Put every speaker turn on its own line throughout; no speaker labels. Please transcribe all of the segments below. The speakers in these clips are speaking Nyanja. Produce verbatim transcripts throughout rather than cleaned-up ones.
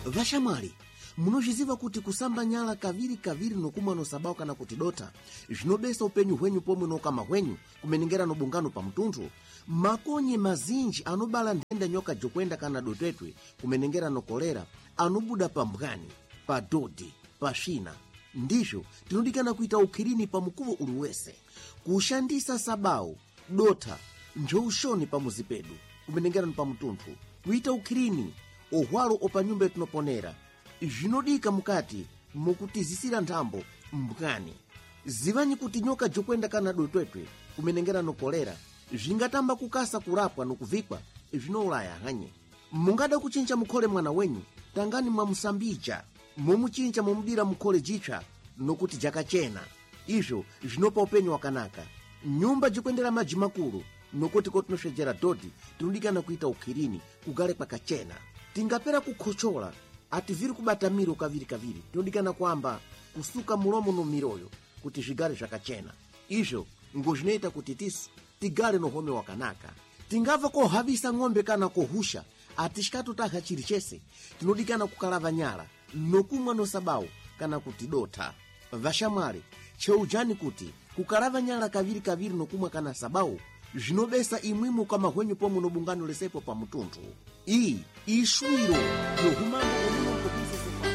Vashamwali, munoziva kuti kusamba nyala kaviri kaviri nokumwa nosabao kana kuti dota zvinobesa upenyu hwenyu pomwe nokama hwenyu kumenengera nobungano pa mtunthu. Makonye mazinji anobala ndenda nyoka jokwenda kana dotwetwe kumenengera nokolera anobuda pa mbwani, pa dodi, pa shina. Ndizvo tinodikana kuita ukhirini pa mukuvo uliwese. Kushandisa sabao, dota, njoushoni pa muzipedu kumenengera pa mtunthu. Kuita ukhirini ohwalo opa nyumba tunoponera zvinodika mukati mukutizisira nthambo mbwani. Zivanyi kuti nyoka jokwenda kana dotwetwe kumenengera nokolera zvingatamba kukasa kurapwa nokuvikwa zvinoulaya hanye. Mungada kuchinja mukhole mwana wenyu, tangani mwamusambija momuchinja momudira mukhole jitsva nokuti jakachena. Izvo zvinopa upenyu wakanaka. Nyumba jikwendera madzi makulu nokuti kotinosvedzera dodi tinodikana kuita ukhirini kugale kwakachena. Tingapera kukhochola ativiri kubata miro kaviri kaviri tinodikana kwamba kusuka mulomo no miroyo kuti zvigale zvakachena. Izvo ngozvinoita kuti tisu tigale nohome wakanaka. Tingava kohavisa ng'ombe kana kohusha atishikatutaha chiri chese tinodikana kukalava nyala nokumwa nosabao kana kuti dota. Vashamwali, cheujani kuti kukalava nyala kaviri kaviri nokumwa kana sabao zvinobesa imwimu kama hwenyu pomwe nobungano lesepo pa mtunthu. Iyi ishwiro yohumana omunokopisa.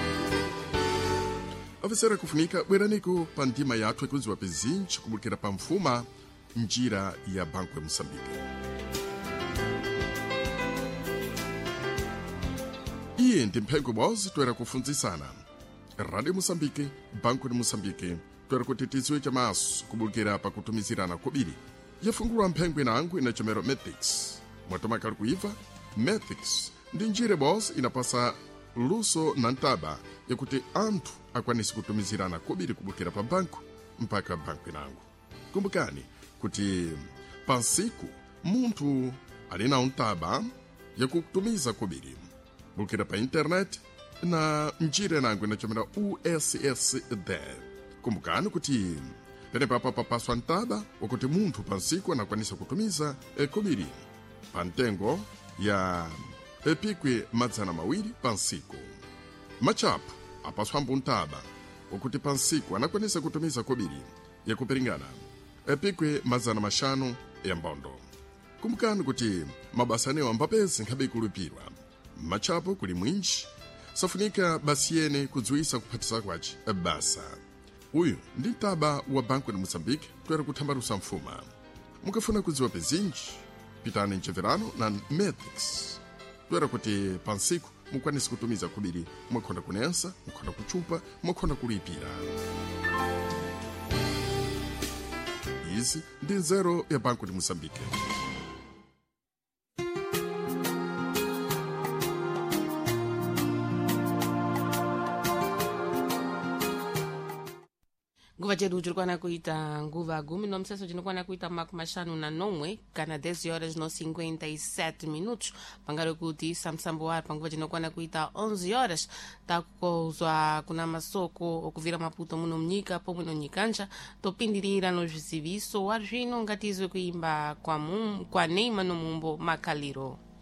Ofisera kufunika bweraniko pa ndima yathu ikuziwa pezinji kumulukira pa mfuma njira ya Banco ya Moçambique. Iye ndi mphengo bozi toera kufunzisana. Radio Moçambique, Banco de Moçambique, toera kuti tiziwe chamaso kumulukira pa kutumizirana kubiri. Yafungulwa mphengo inangu ina chomero Methics. Mwatomakali kuiva, Methics ndi njire bozi inapasa luso na ntaba yakuti anthu akwanisi kutumizirana kubiri kubulukira pa banco mpaka banco inangu. Kumbukani kuti pansiku munthu alina untaba yakutumiza kubiri bulukira pa internet na njire nangu inachomera U S S D. Kumbukani kuti pene papa papaswa ntaba wakuti munthu pansiku anakwanisa kutumiza e kubiri pantengo ya epikwe madzana mawiri pansiku. Machapu apaswa mbuntaba wakuti pansiku anakwanisa kutumiza kubiri ya kupiringana epikwe madzana mashanu ya mbondo. Kumbukani kuti mabasaneo ambapezi nkhabe kulupirwa. Machapu kuli mwinji safunika basiyene kudziwisa kuphatisa kwaci basa. Uyu ndi ntaba wa Banco de Moçambique toera kuthambalusa mfuma. Mukafuna kudziwa pezinji pitani mcheverano na Methics. Toera kuti pansiku mukwanisi kutumiza kubiri mwakhonda kunensa, mwakhonda kuchupa, mwakhonda kulipira. Izi ndi nzero ya Banco de Moçambique.
Nguva chedu chirikwana kuita nguva gumi no mseso chinokwana kuita maku mashanu na nomwe kana dez horas no cinquenta e sete minutos pangaro kuti samsambo ar panguva chinokwana kuita onze horas takukozwa kuna masoko okuvira Maputo muno mnyika pomwe no nyikanja topindirira no zviziviso war zvino ngatizwe kuimba kwa mum, kwa Neima no mumbo makaliro.